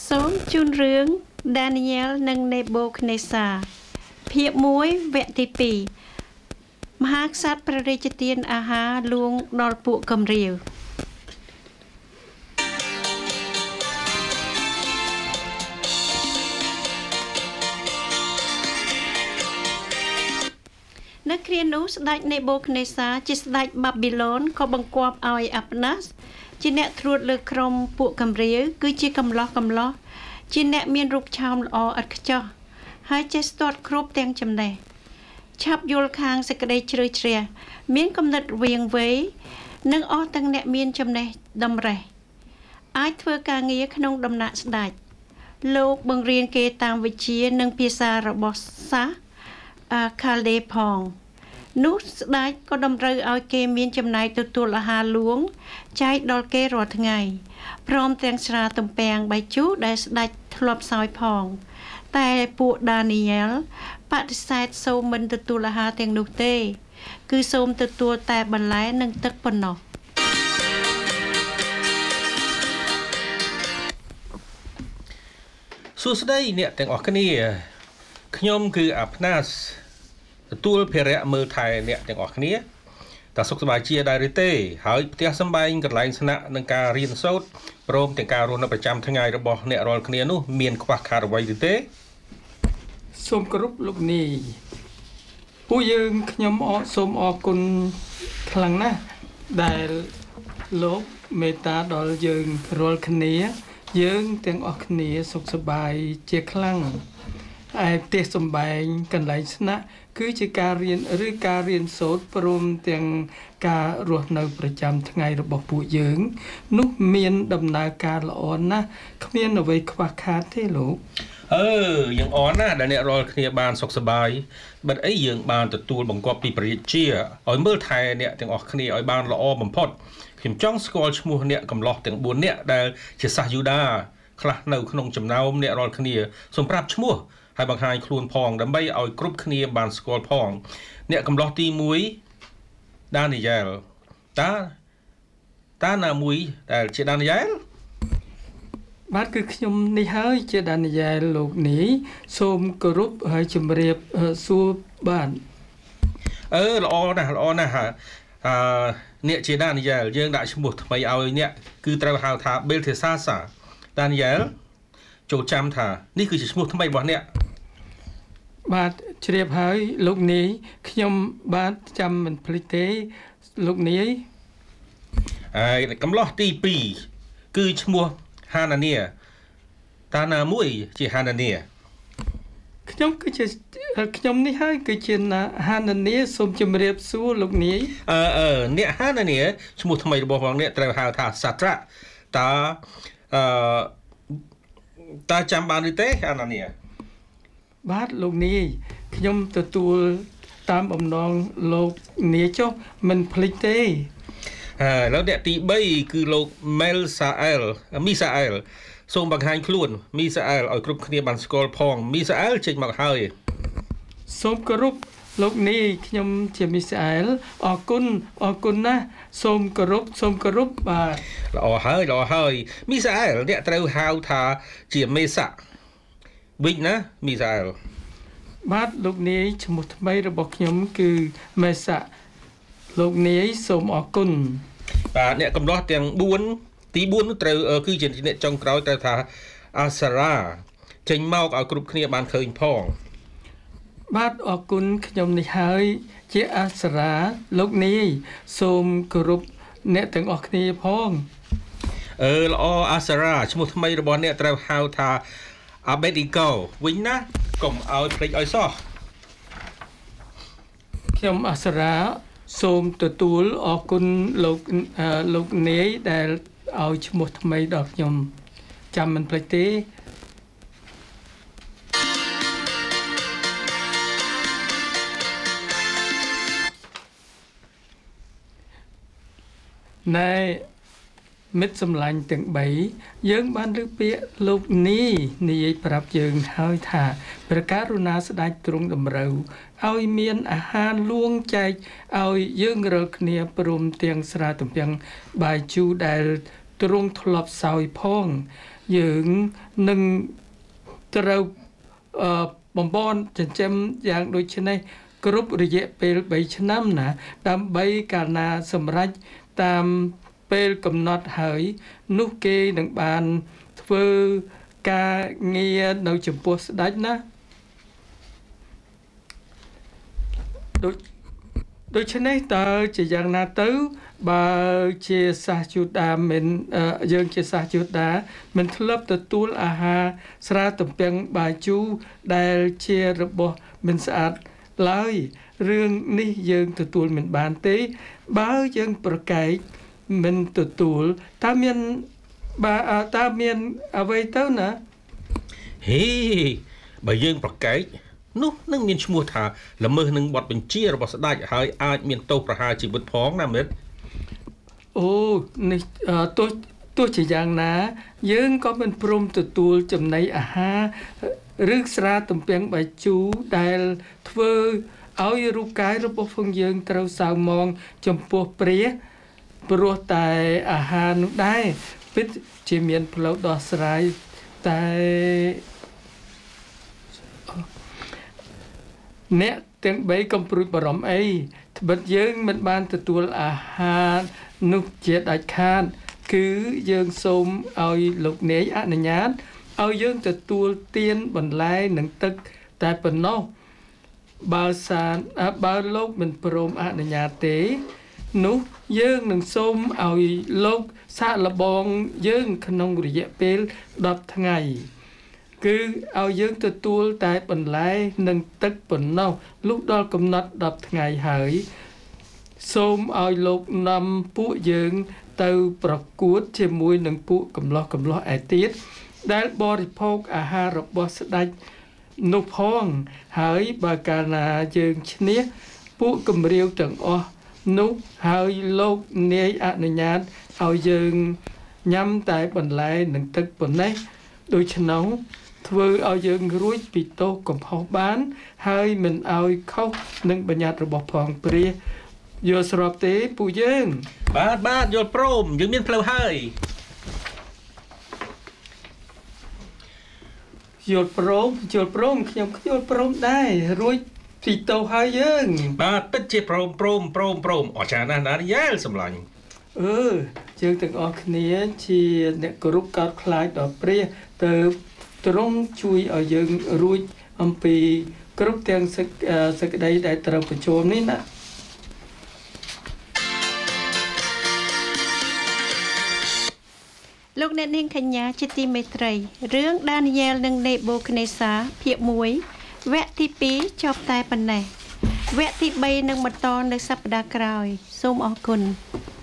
សូមជូនរឿង Daniel និង Nebuchadnezzar ភាគ 1 វគ្គទី 2 មហាក្សត្រព្រះរាជទានអាហារលួងដល់ពួកកំរាវនៅគ្រានោះស្ដេច Nebuchadnezzar ជាស្ដេចបាប៊ីឡូនក៏បង្គាប់ឲ្យអាប់ណាស់ជាអ្នកត្រួតលើក្រុមពួកកំរាវគឺជាកំឡោះជាអ្នកមានរូបឆោមល្អឥតខ្ចោះហើយចេះស្ទាត់គ្រប់ទាំងចំណេះឆាប់យល់ខាងសេចក្តីជ្រៅជ្រះមានគំនិតវៀងវៃនិងអស់ទាំងអ្នកមានចំណេះតម្រេះអាចធ្វើការងារក្នុងដំណាក់ស្ដេចលោកបង្រៀនគេតាមវិជ្ជានិងភាសារបស់សាសខាល់ដេផងនោះស្ដេចក៏តម្រូវឲ្យគេមានចំណាយទទួលអាហារលួងចែកដល់គេរាល់ថ្ងៃព្រមទាំងស្រាទំពាំងបាយជូរដែលស្ដេចធ្លាប់សោយផងតែពួកដានីយ៉ែលបដិសេធសូមមិនទទួលអាហារទាំងនោះទេគឺសូមទទួលតែបន្លែនិងទឹកប៉ុណ្ណោះសួស្តីអ្នកទាំងអស់គ្នាខ្ញុំគឺអាផ្នាសទទួលភារៈមើលថែអ្នកទាំងអស់គ្នាតើសុខសប្បាយជាដែរឬទេហើយផ្ទះសម្បែងកន្លែងស្នាក់និងការរៀនសូត្រព្រមទាំងការរស់នៅប្រចាំថ្ងៃរបស់អ្នករាល់គ្នានោះមានខ្វះខាតអ្វីឬទេសូមគោរពលោកនាយពួកយើងខ្ញុំសូមអរគុណខ្លាំងណាស់ដែលលោកមេត្តាដល់យើងរាល់គ្នាយើងទាំងអស់គ្នាសុខសប្បាយជាខ្លាំងឯផ្ទះសម្បែងកន្លែងស្នាក់គឺជាការរៀនឬការរៀនសូត្រព្រមទាំងការរស់នៅប្រចាំថ្ងៃរបស់ពួកយើងនោះមានដំណើរការល្អណាស់គ្មានអ្វីខ្វះខាតទេលោកយើងអរណាស់ដែលអ្នករាល់គ្នាបានសុខសប្បាយបិទអីយើងបានទទួលបង្គាប់ពីព្រះរាជាឲ្យមើលថែអ្នកទាំងអស់គ្នាឲ្យបានល្អបំផុតខ្ញុំចង់ស្គាល់ឈ្មោះអ្នកកំឡោះទាំង4នាក់ដែលជាសាសយូដាខ្លះនៅក្នុងចំណោមអ្នករាល់គ្នាសូមប្រាប់ឈ្មោះហើយបង្ហាញខ្លួនផងដើម្បីឲ្យគ្រប់គ្នាបានស្គាល់ផងអ្នកកំឡោះទី1ដានីយ៉ែលតាណាមួយដែលជាដានីយ៉ែលបាទគឺខ្ញុំនេះហើយជាដានីយ៉ែលលោកនេះសូមគោរពហើយជម្រាបសួរបាទល្អណាស់អ្នកជាដានីយ៉ែលយើងដាក់ឈ្មោះថ្មីឲ្យអ្នកគឺត្រូវហៅថាបេលទេសាសាដានីយ៉ែលចូលចាំថានេះគឺជាឈ្មោះថ្មីរបស់អ្នកបាទជ្រាបហើយលោកនាយខ្ញុំបាទចាំមិនភ្លេចទេលោកនាយកំឡោះទី2គឺឈ្មោះហាណានីតាណាមួយជាហាណានីខ្ញុំនេះហើយគឺជាហាណានីសូមជម្រាបសួរលោកនាយអ្នកហាណានីឈ្មោះថ្មីរបស់ផងអ្នកត្រូវហៅថាសាត្រាតាចាំបានឬទេហាណានីបាទលោកនាយខ្ញុំទទួលតាមបំណងលោកនាយចុះមិនភ្លេចទេឥឡូវអ្នកទី3គឺលោកមីសាអែលសូមបង្ហាញខ្លួនមីសាអែលឲ្យគ្រប់គ្នាបានស្គាល់ផងមីសាអែលចេញមកហើយសូមគោរពលោកនាយខ្ញុំជាមីសាអែលអរគុណណាស់សូមគោរពបាទល្អហើយមីសាអែលអ្នកត្រូវហៅថាជាមេសាវិញណាមីសាអែលបាទលោកនាយឈ្មោះថ្មីរបស់ខ្ញុំគឺមេសាលោកនាយសូមអរគុណបាទអ្នកកំឡោះទាំង4ទី4នោះត្រូវគឺជាអ្នកចុងក្រោយត្រូវថាអាសារ៉ាចេញមកឲ្យគ្រប់គ្នាបានឃើញផងបាទអរគុណខ្ញុំនេះហើយជាអាសារ៉ាលោកនាយសូមគោរពអ្នកទាំងអស់គ្នាផងល្អអាសារ៉ាឈ្មោះថ្មីរបស់អ្នកត្រូវហៅថាអាបេឌីកូវិញណាកុំឲ្យភ្លេចឲ្យសោះខ្ញុំអាសារ៉ាសូមទទួលអរគុណលោកនាយដែលឲ្យឈ្មោះថ្មីដល់ខ្ញុំចាំមិនភ្លេចទេណែមិត្តសម្លាញ់ទាំង3យើងបានលើកពាក្យលោកនេះនិយាយប្រាប់យើងហើយថាព្រះករុណាស្ដេចទ្រង់តម្រូវឲ្យមានអាហារលួងចែកឲ្យយើងរាល់គ្នាព្រមទាំងស្រាទំពាំងបាយជូរដែលទ្រង់ធ្លាប់សោយផងយើងនឹងត្រូវបំបនចិញ្ចឹមយ៉ាងដូចនេះគ្រប់រយៈពេល3ឆ្នាំណាដើម្បីកាលណាសម្រេចតាមពេលកំណត់ហើយនោះគេនឹងបានធ្វើការងារនៅចំពោះស្ដេចណាដូច្នេះតើជាយ៉ាងណាទៅបើជាសាសយូដាមិនយើងជាសាសយូដាមិនធ្លាប់ទទួលអាហារស្រាទំពាំងបាយជូរដែលជារបស់មិនស្អាតឡើយរឿងនេះយើងទទួលមិនបានទេបើយើងប្រកែកមិនទទួលតើមានអ្វីទៅណាហេបើយើងប្រកែកនោះនឹងមានឈ្មោះថាល្មើសនឹងបទបញ្ជារបស់ស្ដេចហើយអាចមានទោសប្រហារជីវិតផងណាមិត្តអូនេះទោះជាយ៉ាងណាយើងក៏មិនព្រមទទួលចំណីអាហារឬស្រាទំពាំងបាយជូរដែលធ្វើឲ្យរូបកាយរបស់ផងយើងត្រូវសៅមងចំពោះព្រះព្រោះតែអាហារនោះដែរពិតជាមានផ្លូវដោះស្រាយតែអ្នកទាំង3កំព្រួយបារម្ភអីត្បិតយើងមិនបានទទួលអាហារនោះជាដាច់ខាតគឺយើងសូមឲ្យលោកនាយអនុញ្ញាតឲ្យយើងទទួលទានបន្លែនិងទឹកតែប៉ុណ្ណោះបើលោកមិនព្រមអនុញ្ញាតទេនោះយើងនឹងសូមឲ្យលោកសាកល្បងយើងក្នុងរយៈពេល10ថ្ងៃគឺឲ្យយើងទទួលតែបន្លែនិងទឹកប៉ុណ្ណោះលុះដល់កំណត់10ថ្ងៃហើយសូមឲ្យលោកនាំពួកយើងទៅប្រកួតជាមួយនឹងពួកកំឡោះឯទៀតដែលបរិភោគអាហាររបស់ស្ដេចនោះផងហើយបើកាលណាយើងឈ្នះពួកគំរាមទាំងអស់នោះហើយលោកនាយអនុញ្ញាតឲ្យយើងញ៉ាំតែបន្លែនិងទឹកប៉ុណ្ណេះដូច្នោះធ្វើឲ្យយើងរួចពីទោសកំហុសបានហើយមិនឲ្យខុសនឹងបញ្ញត្តិរបស់ផងព្រះយល់ស្របទេពួកយើងបាទយល់ព្រមយើងមានផ្លូវហើយយល់ព្រមខ្ញុំយល់ព្រមដែររួចពីទោសហើយយើងបាទពិតជាព្រមអស្ចារ្យណាស់ណាយ៉ាល់សម្លាញ់យើងទាំងអស់គ្នាជាអ្នកគោរពកោតខ្លាចដល់ព្រះទៅទ្រង់ជួយឲ្យយើងរួចអំពីគ្រប់ទាំងសេចក្តីដែលត្រូវប្រជុំនេះណាលោកអ្នកនាងកញ្ញាជាទីមេត្រីរឿងដានីយ៉ែលនិងនេបូខនេសាភាគ1វគ្គទី2ចប់តែប៉ុណ្ណេះវគ្គទី3នឹងបន្តនៅសប្តាហ៍ក្រោយសូមអរគុណ